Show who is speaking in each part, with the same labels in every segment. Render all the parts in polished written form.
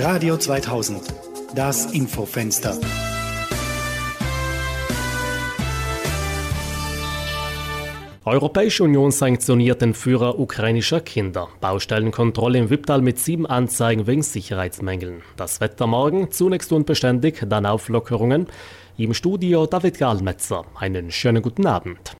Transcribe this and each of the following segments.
Speaker 1: Radio 2000, das Infofenster.
Speaker 2: Europäische Union sanktioniert den Führer ukrainischer Kinder. Baustellenkontrolle im Wipptal mit 7 Anzeigen wegen Sicherheitsmängeln. Das Wetter morgen zunächst unbeständig, dann Auflockerungen. Im Studio David Gallmetzer. Einen schönen guten Abend.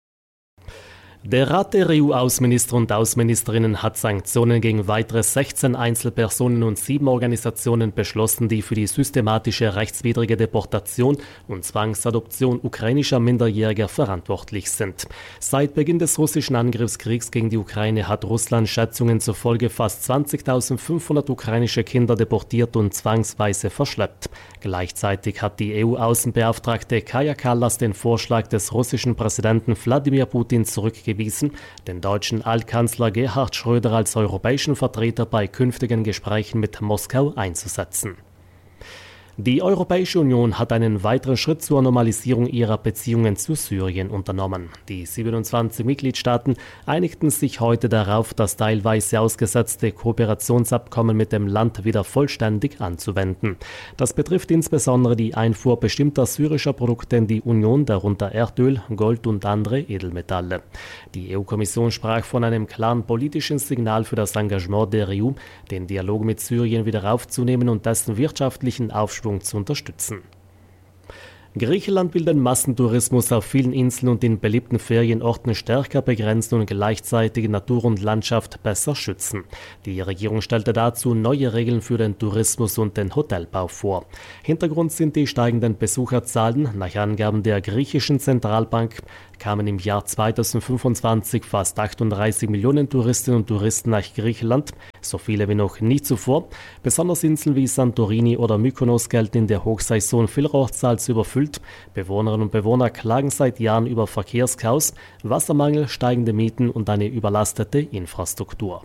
Speaker 2: Der Rat der EU-Außenminister und Außenministerinnen hat Sanktionen gegen weitere 16 Einzelpersonen und 7 Organisationen beschlossen, die für die systematische rechtswidrige Deportation und Zwangsadoption ukrainischer Minderjähriger verantwortlich sind. Seit Beginn des russischen Angriffskriegs gegen die Ukraine hat Russland Schätzungen zufolge fast 20.500 ukrainische Kinder deportiert und zwangsweise verschleppt. Gleichzeitig hat die EU-Außenbeauftragte Kaja Kallas den Vorschlag des russischen Präsidenten Wladimir Putin zurückgewiesen, den deutschen Altkanzler Gerhard Schröder als europäischen Vertreter bei künftigen Gesprächen mit Moskau einzusetzen. Die Europäische Union hat einen weiteren Schritt zur Normalisierung ihrer Beziehungen zu Syrien unternommen. Die 27 Mitgliedstaaten einigten sich heute darauf, das teilweise ausgesetzte Kooperationsabkommen mit dem Land wieder vollständig anzuwenden. Das betrifft insbesondere die Einfuhr bestimmter syrischer Produkte in die Union, darunter Erdöl, Gold und andere Edelmetalle. Die EU-Kommission sprach von einem klaren politischen Signal für das Engagement der EU, den Dialog mit Syrien wieder aufzunehmen und dessen wirtschaftlichen Aufschwung zu unterstützen. Griechenland will den Massentourismus auf vielen Inseln und in beliebten Ferienorten stärker begrenzen und gleichzeitig Natur und Landschaft besser schützen. Die Regierung stellte dazu neue Regeln für den Tourismus und den Hotelbau vor. Hintergrund sind die steigenden Besucherzahlen. Nach Angaben der griechischen Zentralbank kamen im Jahr 2025 fast 38 Millionen Touristinnen und Touristen nach Griechenland, so viele wie noch nie zuvor. Besonders Inseln wie Santorini oder Mykonos gelten in der Hochsaison vielerorts als überfüllt. Bewohnerinnen und Bewohner klagen seit Jahren über Verkehrschaos, Wassermangel, steigende Mieten und eine überlastete Infrastruktur.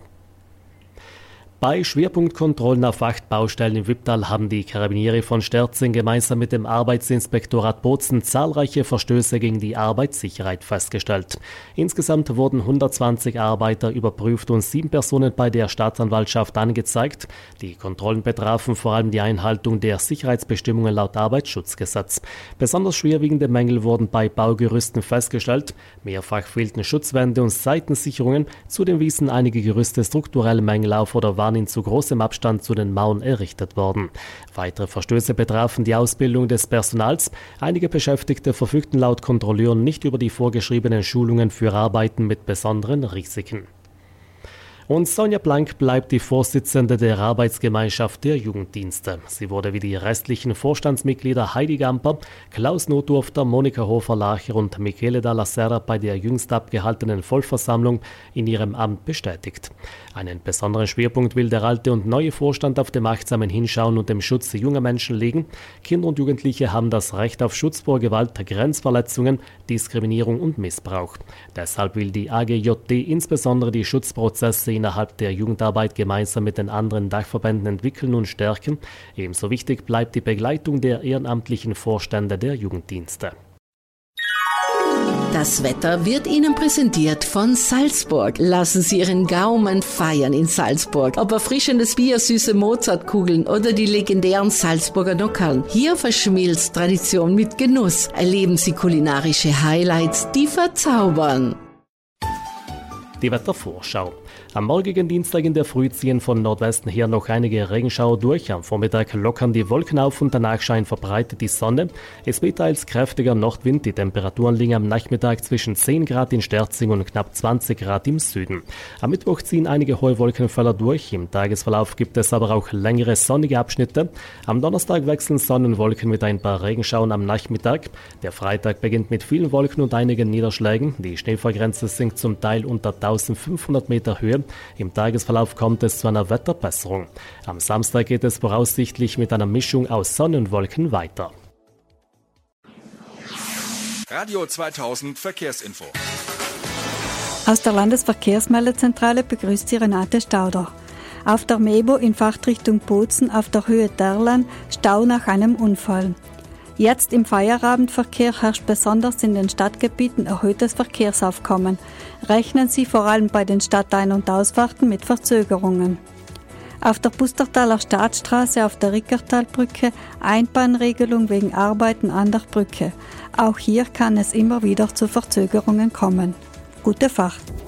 Speaker 2: Bei Schwerpunktkontrollen auf 8 Baustellen im Wipptal haben die Karabiniere von Sterzing gemeinsam mit dem Arbeitsinspektorat Bozen zahlreiche Verstöße gegen die Arbeitssicherheit festgestellt. Insgesamt wurden 120 Arbeiter überprüft und 7 Personen bei der Staatsanwaltschaft angezeigt. Die Kontrollen betrafen vor allem die Einhaltung der Sicherheitsbestimmungen laut Arbeitsschutzgesetz. Besonders schwerwiegende Mängel wurden bei Baugerüsten festgestellt. Mehrfach fehlten Schutzwände und Seitensicherungen. Zudem wiesen einige Gerüste strukturelle Mängel auf oder waren in zu großem Abstand zu den Mauern errichtet worden. Weitere Verstöße betrafen die Ausbildung des Personals. Einige Beschäftigte verfügten laut Kontrolleuren nicht über die vorgeschriebenen Schulungen für Arbeiten mit besonderen Risiken. Und Sonja Blank bleibt die Vorsitzende der Arbeitsgemeinschaft der Jugenddienste. Sie wurde wie die restlichen Vorstandsmitglieder Heidi Gamper, Klaus Notdurfter, Monika Hofer-Lacher und Michele Dalla Serra bei der jüngst abgehaltenen Vollversammlung in ihrem Amt bestätigt. Einen besonderen Schwerpunkt will der alte und neue Vorstand auf dem achtsamen Hinschauen und dem Schutz junger Menschen legen. Kinder und Jugendliche haben das Recht auf Schutz vor Gewalt, Grenzverletzungen, Diskriminierung und Missbrauch. Deshalb will die AGJD insbesondere die Schutzprozesse innerhalb der Jugendarbeit gemeinsam mit den anderen Dachverbänden entwickeln und stärken. Ebenso wichtig bleibt die Begleitung der ehrenamtlichen Vorstände der Jugenddienste.
Speaker 3: Das Wetter wird Ihnen präsentiert von Salzburg. Lassen Sie Ihren Gaumen feiern in Salzburg. Ob erfrischendes Bier, süße Mozartkugeln oder die legendären Salzburger Nockern. Hier verschmilzt Tradition mit Genuss. Erleben Sie kulinarische Highlights, die verzaubern.
Speaker 2: Die Wettervorschau. Am morgigen Dienstag in der Früh ziehen von Nordwesten her noch einige Regenschauer durch. Am Vormittag lockern die Wolken auf und danach scheint verbreitet die Sonne. Es weht teils kräftiger Nordwind. Die Temperaturen liegen am Nachmittag zwischen 10 Grad in Sterzing und knapp 20 Grad im Süden. Am Mittwoch ziehen einige hohe Wolkenfelder durch. Im Tagesverlauf gibt es aber auch längere sonnige Abschnitte. Am Donnerstag wechseln Sonne und Wolken mit ein paar Regenschauern am Nachmittag. Der Freitag beginnt mit vielen Wolken und einigen Niederschlägen. Die Schneefallgrenze sinkt zum Teil unter 1500 Meter Höhe. Im Tagesverlauf kommt es zu einer Wetterbesserung. Am Samstag geht es voraussichtlich mit einer Mischung aus Sonne und Wolken weiter.
Speaker 4: Radio 2000 Verkehrsinfo.
Speaker 5: Aus der Landesverkehrsmeldezentrale begrüßt Sie Renate Stauder. Auf der Mebo in Fahrtrichtung Bozen auf der Höhe Derlan Stau nach einem Unfall. Jetzt im Feierabendverkehr herrscht besonders in den Stadtgebieten erhöhtes Verkehrsaufkommen. Rechnen Sie vor allem bei den Stadtein- und Ausfahrten mit Verzögerungen. Auf der Pustertaler Staatsstraße auf der Rickertalbrücke Einbahnregelung wegen Arbeiten an der Brücke. Auch hier kann es immer wieder zu Verzögerungen kommen. Gute Fahrt!